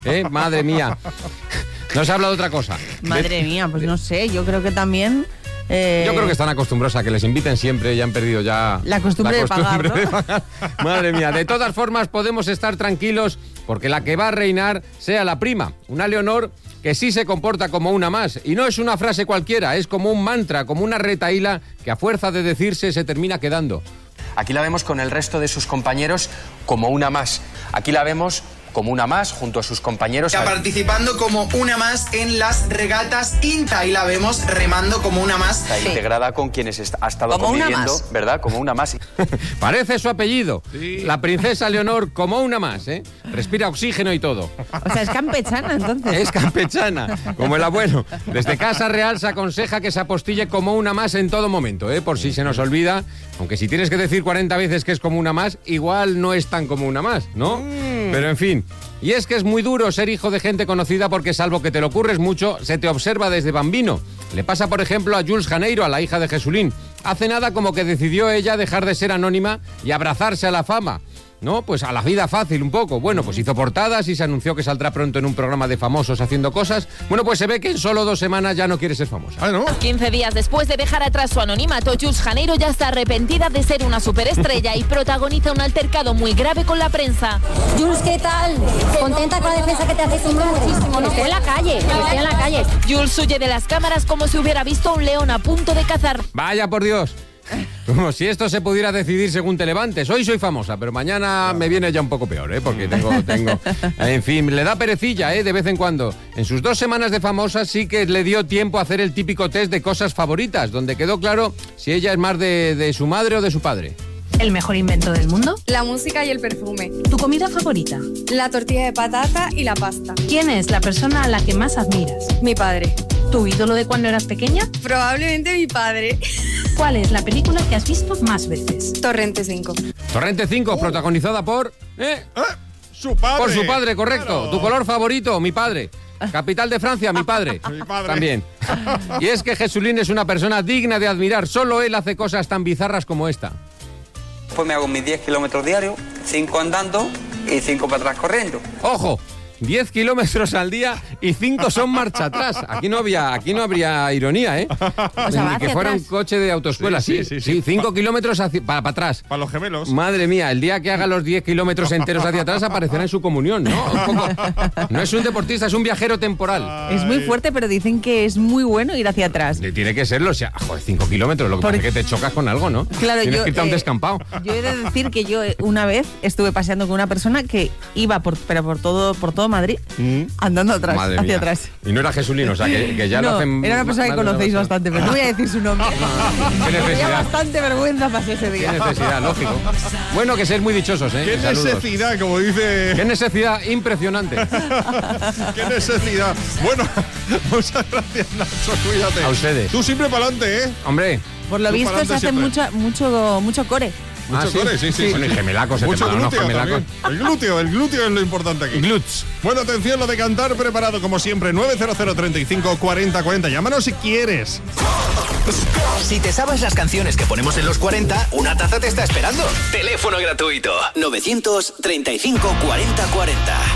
Madre mía. No se habla de otra cosa. Madre mía, pues no sé, yo creo que también... Yo creo que están acostumbrados a que les inviten siempre y han perdido ya la costumbre de pagar, ¿no? Madre mía, de todas formas podemos estar tranquilos porque la que va a reinar sea la prima, una Leonor que sí se comporta como una más. Y no es una frase cualquiera, es como un mantra, como una retahíla que a fuerza de decirse se termina quedando. Aquí la vemos con el resto de sus compañeros como una más. Aquí la vemos como una más junto a sus compañeros. Está participando como una más en las regatas INTA y la vemos remando como una más. Está integrada con quienes ha estado como conviviendo, ¿verdad? Como una más. Parece su apellido. Sí. La princesa Leonor como una más, ¿eh? Respira oxígeno y todo. O sea, es campechana entonces. Es campechana, como el abuelo. Desde Casa Real se aconseja que se apostille como una más en todo momento, ¿eh? Por si se nos olvida. Aunque si tienes que decir 40 veces que es como una más, igual no es tan como una más, ¿no? Pero en fin. Y es que es muy duro ser hijo de gente conocida porque salvo que te lo ocurres mucho, se te observa desde bambino. Le pasa, por ejemplo, a Jules Janeiro, a la hija de Jesulín. Hace nada como que decidió ella dejar de ser anónima y abrazarse a la fama. ¿No? Pues a la vida fácil un poco. Bueno, pues hizo portadas y se anunció que saldrá pronto en un programa de famosos haciendo cosas. Bueno, pues se ve que en solo 2 semanas ya no quiere ser famosa. Ah, ¿no? 15 días después de dejar atrás su anonimato, Jules Janeiro ya está arrepentida de ser una superestrella y protagoniza un altercado muy grave con la prensa. Jules, ¿qué tal? ¿Contenta con la defensa que te hace tu madre? Estoy en la calle, estoy en la calle. Jules huye de las cámaras como si hubiera visto a un león a punto de cazar. Vaya por Dios. Como si esto se pudiera decidir según te levantes. Hoy soy famosa, pero mañana me viene ya un poco peor, ¿eh? Porque tengo... En fin, le da perecilla, ¿eh? De vez en cuando. En sus 2 semanas de famosa sí que le dio tiempo a hacer el típico test de cosas favoritas, donde quedó claro si ella es más de su madre o de su padre. ¿El mejor invento del mundo? La música y el perfume. ¿Tu comida favorita? La tortilla de patata y la pasta. ¿Quién es la persona a la que más admiras? Mi padre. ¿Tu ídolo de cuando eras pequeña? Probablemente mi padre. ¿Cuál es la película que has visto más veces? Torrente 5. Torrente 5, protagonizada por... Su padre. Por su padre, correcto. Claro. ¿Tu color favorito? Mi padre. Capital de Francia, mi padre. Mi padre. También. Y es que Jesulín es una persona digna de admirar. Solo él hace cosas tan bizarras como esta. Pues me hago mis 10 kilómetros diarios, 5 andando y 5 para atrás corriendo. ¡Ojo! 10 kilómetros al día y 5 son marcha atrás. Aquí no habría ironía, ¿eh? O sea, Ni que fuera atrás. un coche de autoescuela, sí. 5 kilómetros para atrás. Para los gemelos. Madre mía, el día que haga los 10 kilómetros enteros hacia atrás aparecerá en su comunión, ¿no? No es un deportista, es un viajero temporal. Es muy fuerte, pero dicen que es muy bueno ir hacia atrás. Tiene que serlo, o sea, joder, 5 kilómetros, lo que pasa es que te chocas con algo, ¿no? Claro, Tienes yo, que irte a un descampado. Yo he de decir que yo una vez estuve paseando con una persona que iba por todo Madrid andando atrás, Madre hacia mía. atrás. Y no era Jesulín, o sea, que ya lo No, hacen... era una persona que conocéis bastante, pero no voy a decir su nombre. Qué Me dio necesidad. bastante vergüenza pasé ese Qué día. necesidad, lógico. Bueno, que ser muy dichosos, ¿eh? Qué Saludos. necesidad, como dice. Qué necesidad impresionante. Qué necesidad. Bueno, muchas gracias, Nacho, cuídate. A ustedes. Tú siempre para adelante, ¿eh? Hombre, Por lo Tú visto pa'lante se hace siempre. mucho core. Mucho ¿sí? core, sí. Bueno, y gemelacos, se te Mucho mandan unos glúteo gemelacos. también. El glúteo es lo importante aquí. Glutz. Bueno, atención, lo de cantar preparado como siempre, 900 35 40 40. Llámanos si quieres. Si te sabes las canciones que ponemos en los 40, una taza te está esperando. Teléfono gratuito 935 40 40.